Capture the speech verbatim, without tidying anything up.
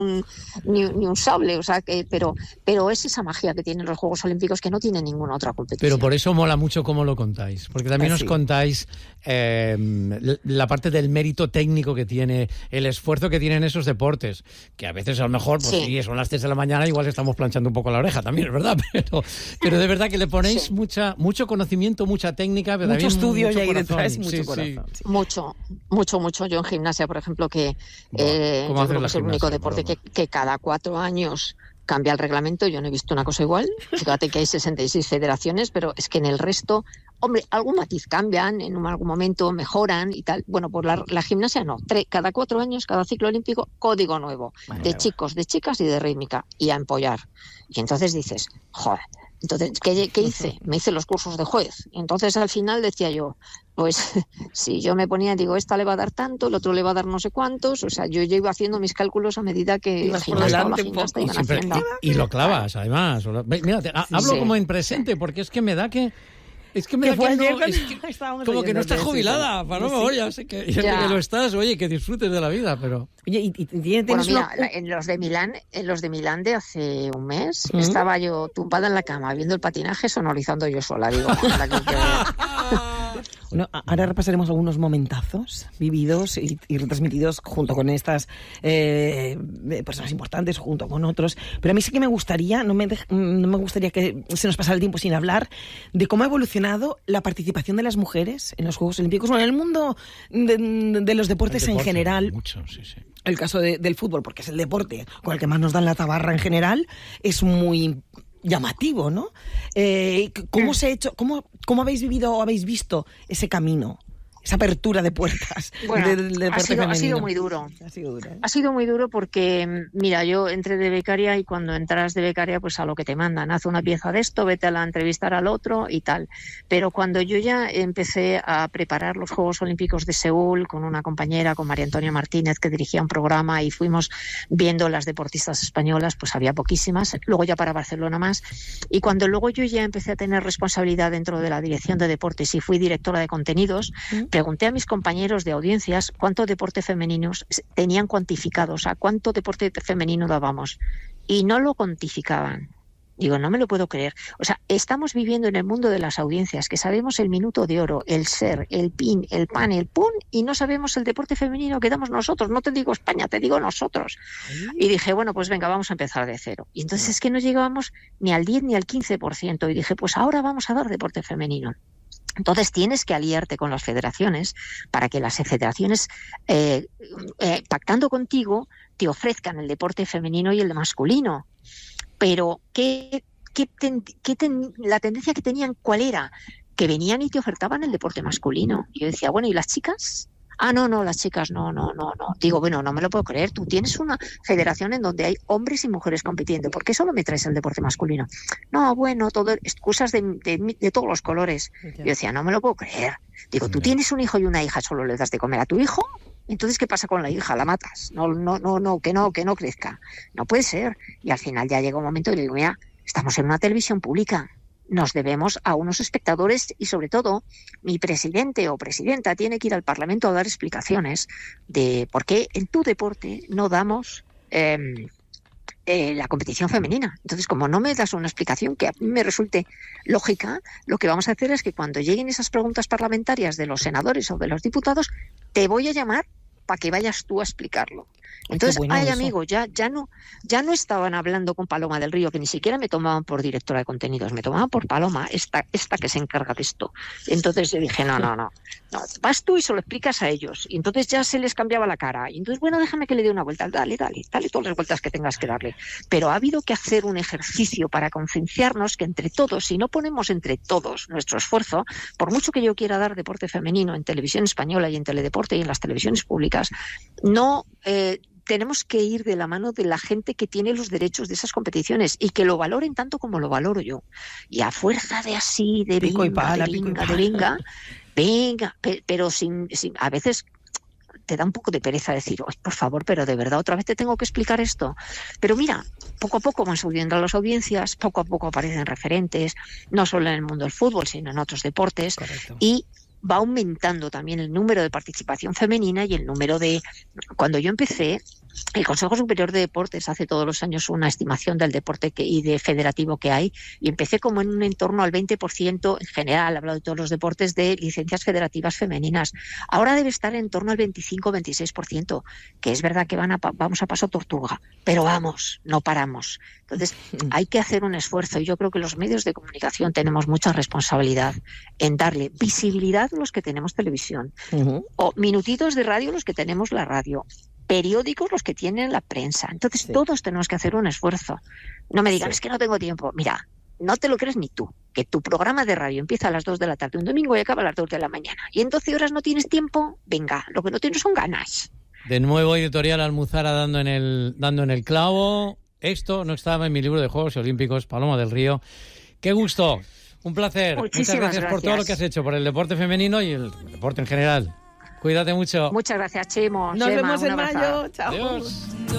un, ni, ni un sable, o sea, que, pero, pero es esa magia que tienen los Juegos Olímpicos que no tiene ninguna otra competición. Pero por eso mola mucho cómo lo contáis, porque también Así. os contáis eh, la parte del mérito técnico que tiene, el esfuerzo que tienen esos deportes, que a veces a lo mejor, pues sí, sí son las tres de la mañana, igual estamos planchando un poco la oreja también, es verdad, pero, pero de verdad que le ponéis sí. mucha, mucho conocimiento, mucha técnica, pero mucho estudio mucho y ahí detrás, sí, mucho sí, corazón. Sí. Sí. Mucho, mucho, mucho. Yo en gimnasia, por ejemplo, que bueno, eh, yo creo que es el único deporte que, que cada cuatro años cambia el reglamento. Yo no he visto una cosa igual. Fíjate que hay sesenta y seis federaciones, pero es que en el resto, hombre, algún matiz cambian, en algún momento mejoran y tal. Bueno, pues la, la gimnasia no. Tres, cada cuatro años, cada ciclo olímpico, código nuevo. Vale, de vale. chicos, de chicas y de rítmica. Y a empollar. Y entonces dices, joder. Entonces, ¿qué, ¿qué hice? Me hice los cursos de juez. Y entonces al final decía yo, pues si yo me ponía, digo, esta le va a dar tanto, el otro le va a dar no sé cuántos. O sea, yo ya iba haciendo mis cálculos a medida que la gimnasta o la gimnasta iban haciendo. Y, y lo clavas, además. Mira, te, hablo sí. como en presente, porque es que me da que... Es que me que da que no, no, es que, como que no estás jubilada, para no, sí. ya sé que, ya ya. que lo estás, oye, que disfrutes de la vida, pero... Oye, y, y, y bueno, mira, una... en los de Milán, en los de Milán de hace un mes, ¿Mm? estaba yo tumbada en la cama viendo el patinaje, sonorizando yo sola, digo, la que Bueno, ahora repasaremos algunos momentazos vividos y, y retransmitidos junto con estas eh, personas importantes, junto con otros. Pero a mí sí que me gustaría, no me, de, no me gustaría que se nos pasara el tiempo sin hablar de cómo ha evolucionado la participación de las mujeres en los Juegos Olímpicos o en el mundo de, de los deportes deporte, en general. Mucho, sí, sí. El caso de, del fútbol, porque es el deporte con el que más nos dan la tabarra en general, es muy llamativo, ¿no? Eh, ¿Cómo se ha hecho, cómo, cómo habéis vivido o habéis visto ese camino, esa apertura de puertas bueno, del deporte ha sido, femenino? Ha sido muy duro. Ha sido duro, ¿eh? Ha sido muy duro porque, mira, yo entré de becaria y cuando entras de becaria, pues a lo que te mandan, haz una pieza de esto, vete a la entrevistar al otro y tal. Pero cuando yo ya empecé a preparar los Juegos Olímpicos de Seúl con una compañera, con María Antonia Martínez, que dirigía un programa y fuimos viendo las deportistas españolas, pues había poquísimas, luego ya para Barcelona más. Y cuando luego yo ya empecé a tener responsabilidad dentro de la dirección de deportes y fui directora de contenidos, ¿Mm? pregunté a mis compañeros de audiencias cuánto deporte femenino tenían cuantificado, o sea, cuánto deporte femenino dábamos, y no lo cuantificaban. Digo, no me lo puedo creer. O sea, estamos viviendo en el mundo de las audiencias, que sabemos el minuto de oro, el ser, el pin, el pan, el pun, y no sabemos el deporte femenino que damos nosotros. No te digo España, te digo nosotros. Y dije, bueno, pues venga, vamos a empezar de cero. Y entonces es que no llegábamos ni al diez ni al quince por ciento. Y dije, pues ahora vamos a dar deporte femenino. Entonces tienes que aliarte con las federaciones para que las federaciones, eh, eh, pactando contigo, te ofrezcan el deporte femenino y el masculino. Pero ¿qué, qué ten, qué ten, la tendencia que tenían, ¿cuál era? Que venían y te ofertaban el deporte masculino. Y yo decía, bueno, ¿y las chicas? Ah, no, no, las chicas, no, no, no, no. Digo, bueno, no me lo puedo creer. Tú tienes una federación en donde hay hombres y mujeres compitiendo. ¿Por qué solo me traes el deporte masculino? No, bueno, todo, excusas de, de, de todos los colores. Yo decía, no me lo puedo creer. Digo, tú tienes un hijo y una hija, ¿solo le das de comer a tu hijo? Entonces, ¿qué pasa con la hija? ¿La matas? No, no, no, no, que no, que no crezca. No puede ser. Y al final ya llega un momento y le digo, mira, estamos en una televisión pública. Nos debemos a unos espectadores y, sobre todo, mi presidente o presidenta tiene que ir al Parlamento a dar explicaciones de por qué en tu deporte no damos eh, eh, la competición femenina. Entonces, como no me das una explicación que a mí me resulte lógica, lo que vamos a hacer es que cuando lleguen esas preguntas parlamentarias de los senadores o de los diputados, te voy a llamar para que vayas tú a explicarlo. Entonces, bueno, ay, eso. amigo, ya, ya no, ya no estaban hablando con Paloma del Río, que ni siquiera me tomaban por directora de contenidos, me tomaban por Paloma, esta, esta que se encarga de esto. Entonces yo dije, no, no, no, no, vas tú y se lo explicas a ellos. Y entonces ya se les cambiaba la cara. Y entonces, bueno, déjame que le dé una vuelta, dale, dale, dale todas las vueltas que tengas que darle. Pero ha habido que hacer un ejercicio para concienciarnos que entre todos, si no ponemos entre todos nuestro esfuerzo, por mucho que yo quiera dar deporte femenino en televisión española y en teledeporte y en las televisiones públicas, no... Eh, tenemos que ir de la mano de la gente que tiene los derechos de esas competiciones y que lo valoren tanto como lo valoro yo. Y a fuerza de así, de pico venga, y pala, de pico venga, y de venga, venga, pe- pero sin, sin, a veces te da un poco de pereza decir, oh, por favor, pero de verdad otra vez te tengo que explicar esto. Pero mira, poco a poco van subiendo las audiencias, poco a poco aparecen referentes, no solo en el mundo del fútbol, sino en otros deportes. Correcto. Y va aumentando también el número de participación femenina y el número de... Cuando yo empecé, El Consejo Superior de Deportes hace todos los años una estimación del deporte que, y de federativo que hay, y empecé como en un entorno al veinte por ciento en general, hablo de todos los deportes, de licencias federativas femeninas. Ahora debe estar en torno al veinticinco veintiséis por ciento, que es verdad que van a, vamos a paso tortuga, pero vamos, no paramos. Entonces hay que hacer un esfuerzo, y yo creo que los medios de comunicación tenemos mucha responsabilidad en darle visibilidad a los que tenemos televisión, uh-huh. o minutitos de radio los que tenemos la radio, periódicos los que tienen la prensa. Entonces sí. todos tenemos que hacer un esfuerzo. No me digan, sí. es que no tengo tiempo. Mira, no te lo crees ni tú, que tu programa de radio empieza a las dos de la tarde un domingo y acaba a las dos de la mañana. Y en doce horas no tienes tiempo, venga, lo que no tienes son ganas. De nuevo, Editorial Almuzara dando en el, dando en el clavo. Esto no estaba en mi libro de Juegos Olímpicos, Paloma del Río. ¡Qué gusto! Un placer. Muchísimas Muchas gracias, gracias por todo lo que has hecho por el deporte femenino y el deporte en general. Cuídate mucho. Muchas gracias, Chimo. Nos Chema, vemos en mayo. Chao. Adiós.